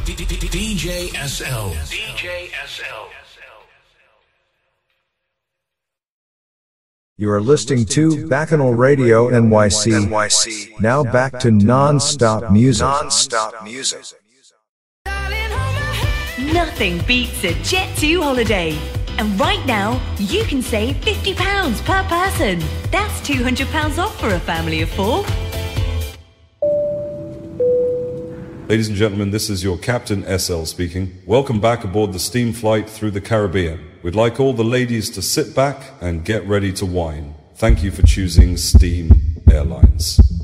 DJ SL. DJ SL. You are listening to Bacchanal Radio NYC. Now back to non-stop music. Nothing beats a Jet2 holiday. And right now, you can save £50 per person. That's £200 off for a family of 4. Ladies and gentlemen, this is your Captain SL speaking. Welcome back aboard the steam flight through the Caribbean. We'd like all the ladies to sit back and get ready to wine. Thank you for choosing Steam Airlines.